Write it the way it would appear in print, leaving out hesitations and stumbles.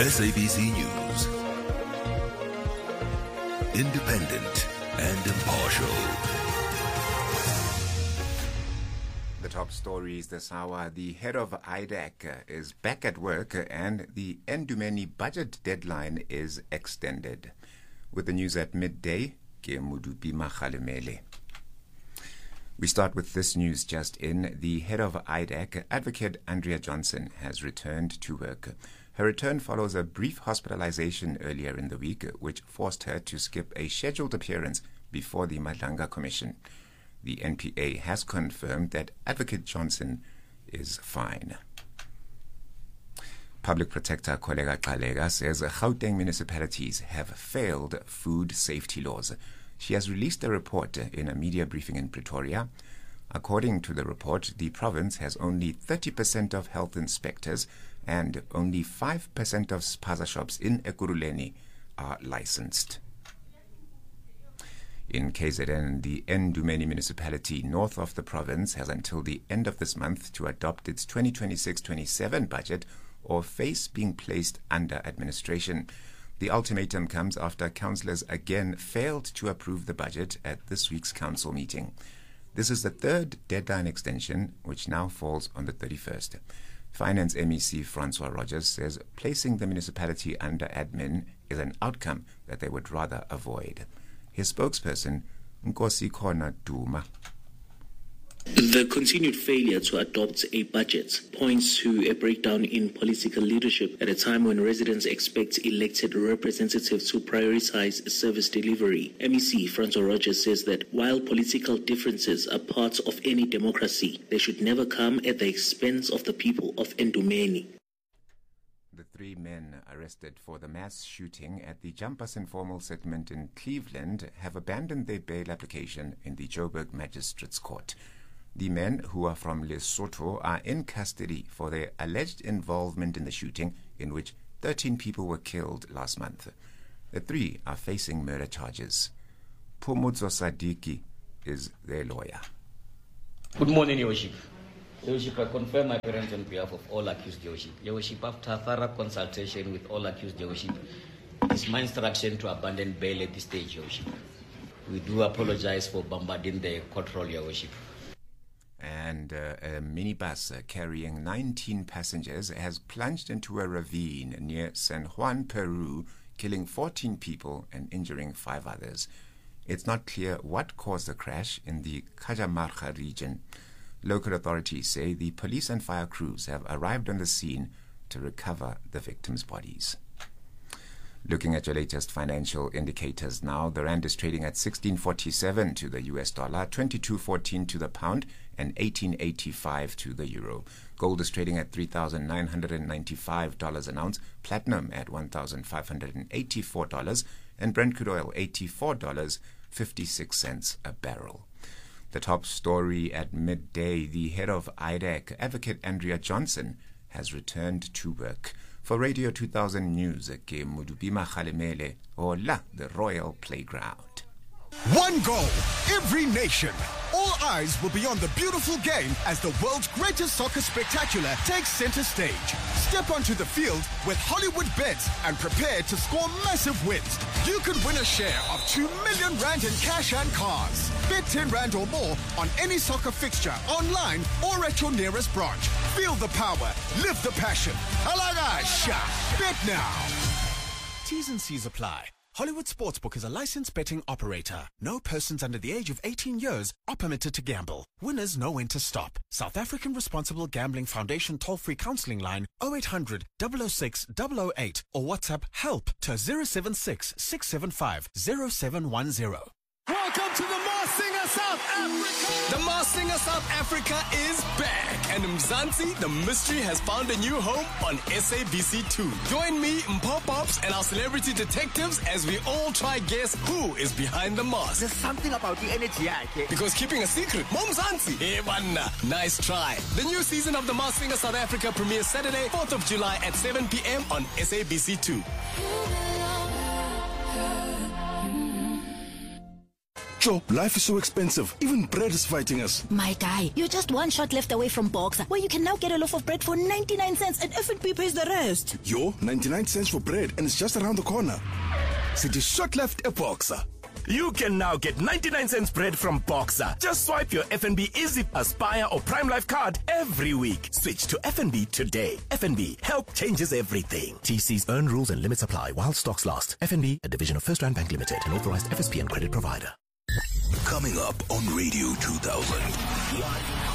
SABC News. Independent and impartial. The top stories this hour. The head of IDEC is back at work and the Endumeni budget deadline is extended. With the news at midday, ke Mudupima Khalemele. We start with this news just in. The head of IDEC, Advocate Andrea Johnson, has returned to work. Her return follows a brief hospitalization earlier in the week, which forced her to skip a scheduled appearance before the Madlanga Commission. The NPA has confirmed that Advocate Johnson is fine. Public Protector Koleka Xalega says Gauteng municipalities have failed food safety laws. She has released a report in a media briefing in Pretoria. According to the report, the province has only 30% of health inspectors and only 5% of spaza shops in Ekurhuleni are licensed. In KZN, the Endumeni municipality north of the province has until the end of this month to adopt its 2026-27 budget or face being placed under administration. The ultimatum comes after councillors again failed to approve the budget at this week's council meeting. This is the third deadline extension, which now falls on the 31st. Finance MEC Francois Rogers says placing the municipality under admin is an outcome that they would rather avoid. His spokesperson, Nkosi Khona Duma. The continued failure to adopt a budget points to a breakdown in political leadership at a time when residents expect elected representatives to prioritize service delivery. MEC Francois Rogers says that while political differences are part of any democracy, they should never come at the expense of the people of Endumeni. The three men arrested for the mass shooting at the Jumpers Informal Settlement in Cleveland have abandoned their bail application in the Joburg Magistrates Court. The men, who are from Lesotho, are in custody for their alleged involvement in the shooting, in which 13 people were killed last month. The three are facing murder charges. Phumuzo Sadiki is their lawyer. Good morning, Your Worship. Your Worship, I confirm my appearance on behalf of all accused, Your Worship. Your Worship, after thorough consultation with all accused, Your Worship, it is my instruction to abandon bail at this stage, Your Worship. We do apologize for bombarding the court roll, Your Worship. And a minibus carrying 19 passengers has plunged into a ravine near San Juan, Peru, killing 14 people and injuring 5 others. It's not clear what caused the crash in the Cajamarca region. Local authorities say the police and fire crews have arrived on the scene to recover the victims' bodies. Looking at your latest financial indicators now, the rand is trading at 16.47 to the US dollar, 22.14 to the pound, and 18.85 to the euro. Gold is trading at $3,995 an ounce, platinum at $1,584, and Brent crude oil $84.56 a barrel. The top story at midday, the head of IDEC, Advocate Andrea Johnson, has returned to work. For Radio 2000 News, ke Mudupima Khalemele, Ola, the Royal Playground. One goal, every nation. All eyes will be on the beautiful game as the world's greatest soccer spectacular takes center stage. Step onto the field with Hollywood Bets and prepare to score massive wins. You could win a share of 2 million rand in cash and cars. Bet 10 rand or more on any soccer fixture, online or at your nearest branch. Feel the power, live the passion. Alagasha, bet now. T's and C's apply. Hollywood Sportsbook is a licensed betting operator. No persons under the age of 18 years are permitted to gamble. Winners know when to stop. South African Responsible Gambling Foundation toll-free counseling line 0800 006 008 or WhatsApp HELP to 076 675 0710. Welcome to the Masked Singer South Africa! The Masked Singer South Africa is back, and Mzansi, the mystery, has found a new home on SABC2. Join me, Mpho Pops, and our celebrity detectives as we all try guess who is behind the mask. There's something about the energy, okay? Because keeping a secret, Mzansi. Hey, wanna. Nice try. The new season of the Masked Singer South Africa premieres Saturday, 4th of July at 7 p.m. on SABC2. Joe, life is so expensive. Even bread is fighting us. My guy, you're just one shot left away from Boxer, where you can now get a loaf of bread for 99 cents and F&B pays the rest. Yo, 99 cents for bread and it's just around the corner. City shot left a Boxer. You can now get 99 cents bread from Boxer. Just swipe your FNB Easy, Aspire or Prime Life card every week. Switch to FNB today. FNB, help changes everything. TC's earn rules and limits apply while stocks last. FNB, a division of First Rand Bank Limited, an authorized FSP and credit provider. Coming up on Radio 2000.